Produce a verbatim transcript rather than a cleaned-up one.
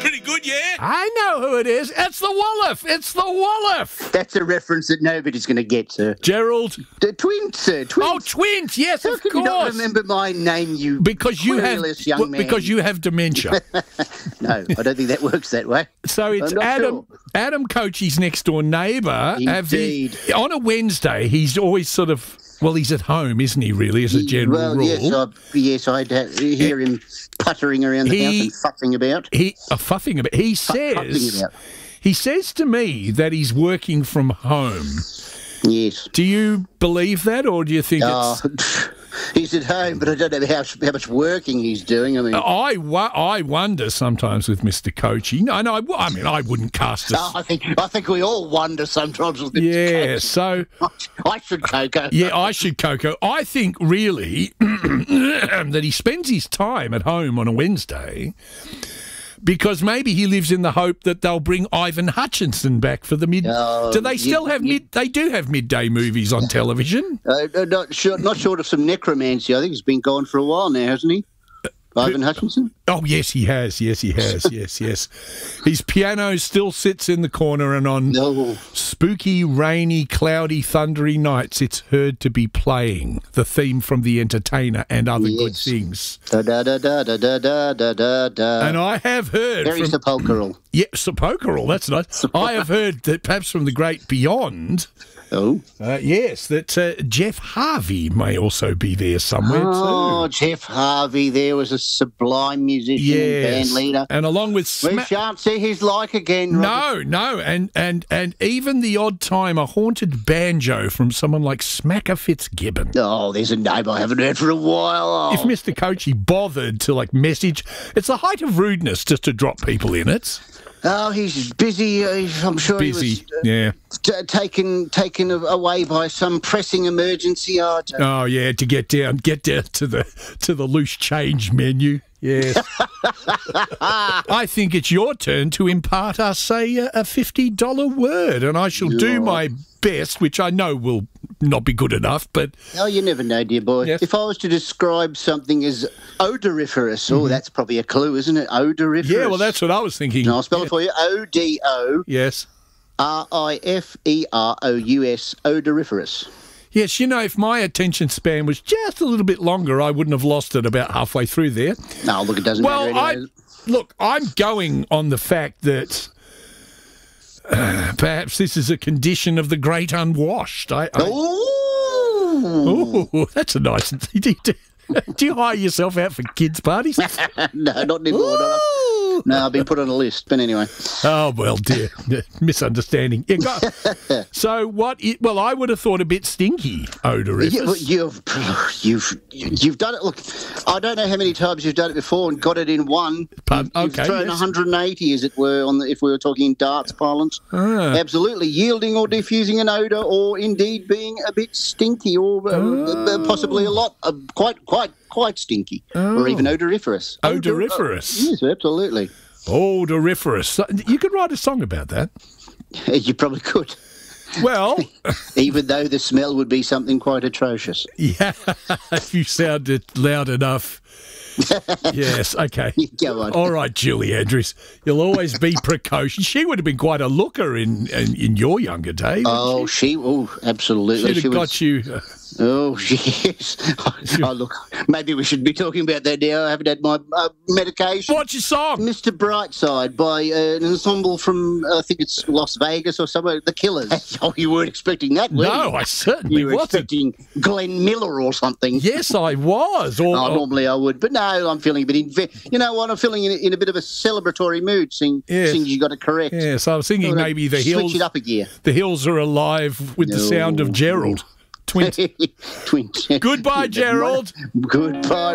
pretty good, yeah? I know who it is. It's the Wolof. It's the Wolof. That's a reference that nobody's going to get, sir. Gerald. The twins, sir. Twins. Oh, twins. Yes, How of can course. you not remember my name, you because you have querulous young well, man? because you have dementia. No, I don't think that works that way. So it's I'm not Adam. sure. Adam Coachey's next door neighbour. Indeed. He, on a Wednesday, he's always sort of. Well, he's at home, isn't he? Really, as a general well, rule. yes, I, yes, I'd uh, hear him puttering around the He- house and fussing about. He a fuffing about. He says. fuffing about. He says to me that he's working from home. Yes. Do you believe that, or do you think Oh, it's? he's at home, but I don't know how, how much working he's doing. I mean, I, wo- I wonder sometimes with Mister Coachey. No, no, I, I mean I wouldn't cast a. oh, I think I think we all wonder sometimes. With this Yeah, case. so I should, Coco. yeah, I should, Coco. I think really that he spends his time at home on a Wednesday because maybe he lives in the hope that they'll bring Ivan Hutchinson back for the mid. Oh, do they you- still have you- mid? They do have midday movies on television. Uh, uh, not, short, not short of some necromancy. I think he's been gone for a while now, hasn't he? Ivan Hutchinson? Oh, yes, he has. Yes, he has. Yes, yes. His piano still sits in the corner, and on No. spooky, rainy, cloudy, thundery nights, it's heard to be playing the theme from The Entertainer and other good Yes. things. Da da da da da da da da da da. And I have heard Very from... sepulchral. Yeah, sepulchral, that's nice. I have heard that perhaps from the great beyond... Oh. Uh, yes, that uh, Jeff Harvey may also be there somewhere Oh, too. Jeff Harvey there was a sublime musician and Yes, band leader. and along with We Sma- shan't see his like again, Robert. No, no, and, and and even the odd time a haunted banjo from someone like Smacker Fitzgibbon. Oh, there's a name I haven't heard for a while. Oh. If Mister Coachey bothered to like message, it's the height of rudeness just to drop people in it. Oh, he's busy. Uh, he's- I'm sure Busy, he was uh, yeah. t- taken taken a- away by some pressing emergency. Oh, I don't- Oh yeah, to get down, get down to the to the loose change menu. Yes. I think it's your turn to impart us a a fifty dollar word, and I shall do Yeah. my best, which I know will not be good enough, but Oh, you never know, dear boy. Yes. If I was to describe something as odoriferous, oh, that's probably a clue, isn't it? Odoriferous. yeah, well, that's what I was thinking. And I'll spell it for you. O D O Yes. R I F E R O U S. Odoriferous. Yes, you know, if my attention span was just a little bit longer, I wouldn't have lost it about halfway through there. No, look, it doesn't Well, matter I anyway. look, I'm going on the fact that uh, perhaps this is a condition of the great unwashed. I, I, Ooh. Ooh, that's a nice. Do you, do you hire yourself out for kids' parties? No, not anymore. No, Ooh. no, I've been put on a list. But anyway. Oh well, dear, misunderstanding. Yeah, go. So what? i- Well, I would have thought a bit stinky odoriferous. You, you've, you've, you've done it. Look, I don't know how many times you've done it before and got it in one. Pardon? You've, you've Okay, thrown yes. one hundred eighty, as it were, on the, if we were talking in darts parlance. Ah. Absolutely, yielding or diffusing an odour, or indeed being a bit stinky, or uh, uh, possibly a lot, uh, quite, quite, quite stinky, or even odoriferous. Odoriferous. Odor- yes, absolutely. Odoriferous. So- You could write a song about that. You probably could, Well, even though the smell would be something quite atrocious. yeah, if you sounded loud enough. Yes, okay. Go on. All right, Julie Andrews. You'll always be precocious. She would have been quite a looker in in, in your younger days. Oh, she, oh, absolutely. She'd have She got was, you. Uh, oh, yes. Oh, look, maybe we should be talking about that now. I haven't had my uh, medication. what's your song? Mister Brightside by uh, an ensemble from, uh, I think it's Las Vegas or somewhere, The Killers. Oh, you weren't expecting that, were No, you? I certainly You were wasn't. expecting Glenn Miller or something. Yes, I was. Or, Oh, or- normally I would, but no, I'm feeling a bit. Inve- you know what? I'm feeling in, in a bit of a celebratory mood. Seeing Yes. things you got to correct. yes, I was thinking Sort of maybe the switch hills. it up a gear. The hills are alive with the sound of No. Gerald. Twin. Twin. Goodbye, Gerald. Goodbye.